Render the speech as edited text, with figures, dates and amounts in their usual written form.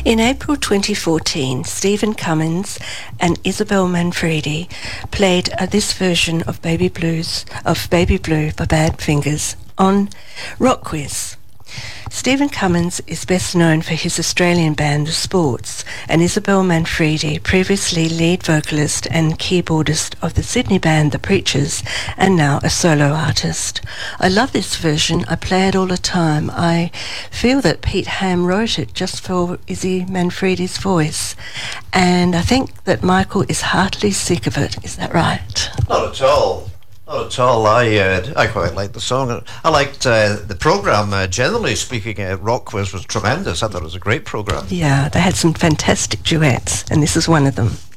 In April 2014, Stephen Cummins and Isabel Manfredi played this version of Baby Blue by Badfingers on Rock Quiz. Stephen Cummins is best known for his Australian band The Sports, and Isabel Manfredi, previously lead vocalist and keyboardist of the Sydney band The Preachers, and now a solo artist. I love this version. I play it all the time. I feel that Pete Ham wrote it just for Izzy Manfredi's voice, and I think that Michael is heartily sick of it. Is that right? Not at all. Not at all. I quite liked the song. I liked the programme, generally speaking. Rock Quiz was tremendous. I thought it was a great programme. Yeah, they had some fantastic duets, and this is one of them.